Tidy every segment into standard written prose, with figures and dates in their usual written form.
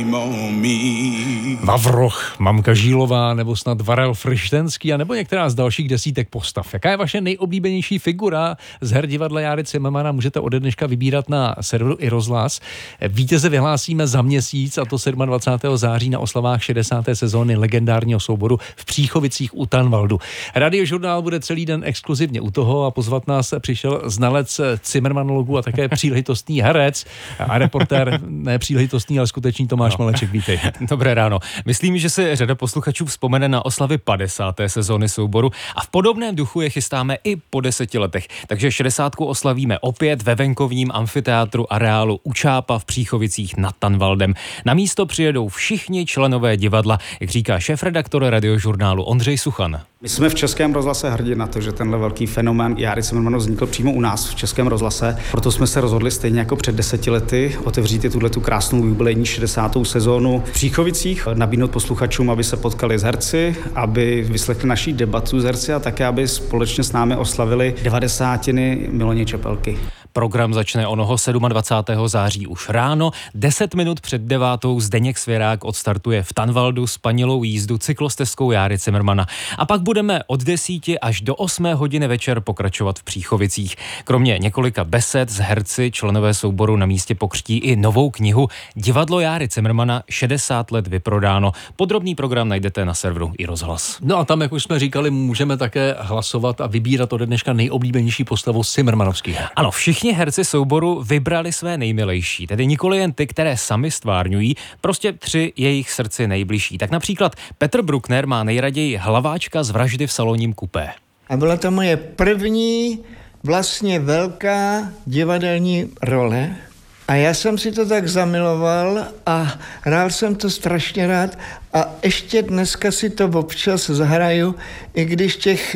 Vavroch, Mamka Žílová nebo snad Varel Frištenský a nebo některá z dalších desítek postav. Jaká je vaše nejoblíbenější figura z her divadla Járy Cimrmana? Můžete ode dneška vybírat na serveru iRozhlas. Vítěze vyhlásíme za měsíc, a to 27. září na oslavách 60. sezóny legendárního souboru v Příchovicích u Tanvaldu. Radiožurnál bude celý den exkluzivně u toho a pozvat nás přišel znalec cimrmanologů a také příležitostný herec a reportér, ne příležitostný, ale skutečný Tomáš Maleček. Vítej. Dobré ráno. Myslím, že si řada posluchačů vzpomene na oslavy 50. sezóny souboru a v podobném duchu je chystáme i po 10 letech. Takže 60. oslavíme opět ve venkovním amfiteátru areálu u Čápa v Příchovicích nad Tanvaldem. Na místo přijedou všichni členové divadla, jak říká šéfredaktor Radiožurnálu Ondřej Suchan. My jsme v Českém rozhlase hrdí na to, že tenhle velký fenomén Járy Cimrmana vznikl přímo u nás v Českém rozhlase. Proto jsme se rozhodli stejně jako před 10 lety otevřít tuhletu krásnou jubilejní 60. sezónu v Příchovicích, nabídnout posluchačům, aby se potkali s herci, aby vyslechli naší debatu s herci a také, aby společně s námi oslavili 90. Miloně Čepelky. Program začne onoho 27. září už ráno. 10 minut před 9. Zdeněk Svěrák odstartuje v Tanvaldu spanilou jízdu cyklostezkou Járy Cimrmana. A pak budeme od 10 až do 8 hodiny večer pokračovat v Příchovicích. Kromě několika besed s herci členové souboru na místě pokřtí i novou knihu Divadlo Járy Cimrmana 60 let vyprodáno. Podrobný program najdete na serveru iRozhlas. No a tam, jak už jsme říkali, můžeme také hlasovat a vybírat ode dneška nejoblíbenější postavu cimrmanovských her. Ano, všichni herci souboru vybrali své nejmilejší, tedy nikoli jen ty, které sami stvárňují, prostě 3 jejich srdci nejbližší. Tak například Petr Bruckner má nejraději Hlaváčka z Vraždy v salonním kupé. A byla to moje první vlastně velká divadelní role. A já jsem si to tak zamiloval a hrál jsem to strašně rád a ještě dneska si to občas zahraju, i když těch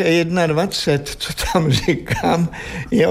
21, co tam říkám, je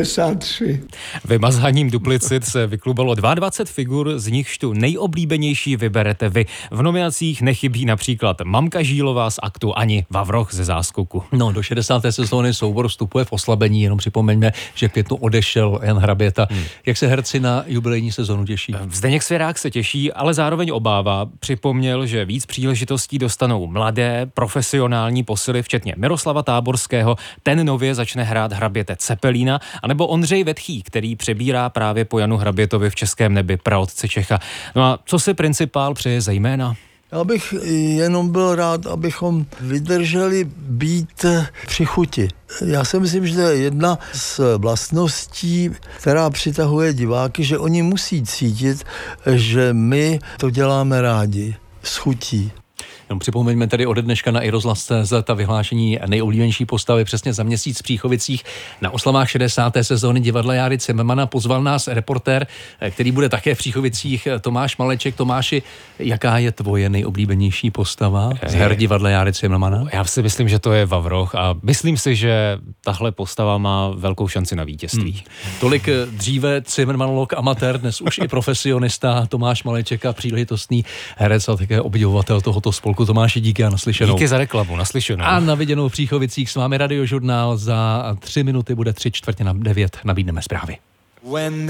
83. Vymazáním duplicit se vyklubalo 22 figur, z nichž tu nejoblíbenější vyberete vy. V nominacích nechybí například Mamka Žílová z Aktu ani Vavroch ze Záskoku. No, do 60. sezóny soubor vstupuje v oslabení, jenom připomeňme, že v květnu odešel Jan Hraběta. Jak se herci na jubilejní sezónu těší? Zdeněk Svěrák se těší, ale zároveň obává. Připomněl, že víc příležitostí dostanou mladé, profesionální posily, včetně Miroslava Táborského, ten nově začne hrát Hraběte Cepelína, anebo Ondřej Vetchý, který přebírá právě po Janu Hrabětovi v Českém nebi praotce Čecha. No a co si principál přeje zejména? Já bych jenom byl rád, abychom vydrželi být při chuti. Já si myslím, že to je jedna z vlastností, která přitahuje diváky, že oni musí cítit, že my to děláme rádi, s chutí. Připomeňme tedy ode dneška na iRozhlas.cz ta vyhlášení nejoblíbenější postavy přesně za měsíc v Příchovicích. Na oslavách 60. sezóny divadla Járy Cimrmana pozval nás reportér, který bude také v Příchovicích, Tomáš Maleček. Tomáši, jaká je tvoje nejoblíbenější postava z her divadla Járy Cimrmana? Já si myslím, že to je Vavroch a myslím si, že tahle postava má velkou šanci na vítězství. Tolik dříve cimrmanolog amatér, dnes už i profesionista Tomáš Maleček a příležitostný herec a také obdivovatel tohoto spolku. Tomáši, díky a naslyšenou. Díky za reklamu, naslyšenou. A na viděnou v Příchovicích s vámi Radiožurnál. Za 3 minuty bude 8:45. Nabídneme zprávy.